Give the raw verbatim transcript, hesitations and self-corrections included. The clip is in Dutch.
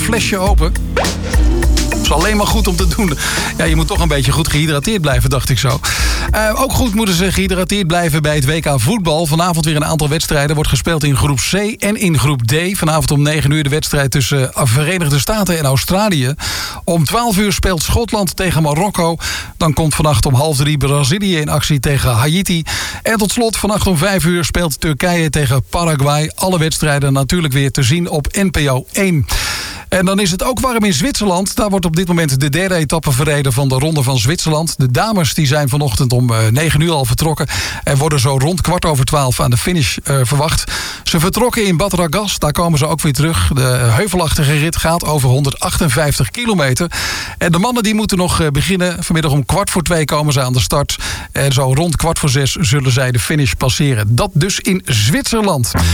flesje open. Is alleen maar goed om te doen. Ja, je moet toch een beetje goed gehydrateerd blijven, dacht ik zo. Uh, ook goed moeten ze gehydrateerd blijven bij het W K voetbal. Vanavond weer een aantal wedstrijden. Wordt gespeeld in groep C en in groep D. Vanavond om negen uur de wedstrijd tussen Verenigde Staten en Australië. Om twaalf uur speelt Schotland tegen Marokko. Dan komt vannacht om half drie Brazilië in actie tegen Haiti. En tot slot vannacht om vijf uur speelt Turkije tegen Paraguay. Alle wedstrijden natuurlijk weer te zien op N P O één. En dan is het ook warm in Zwitserland. Daar wordt op dit moment de derde etappe verreden van de Ronde van Zwitserland. De dames die zijn vanochtend om negen uur al vertrokken en worden zo rond kwart over twaalf aan de finish uh, verwacht. Ze vertrokken in Bad Ragaz, daar komen ze ook weer terug. De heuvelachtige rit gaat over honderdachtenvijftig kilometer. En de mannen die moeten nog beginnen. Vanmiddag om kwart voor twee komen ze aan de start. En zo rond kwart voor zes zullen zij de finish passeren. Dat dus in Zwitserland.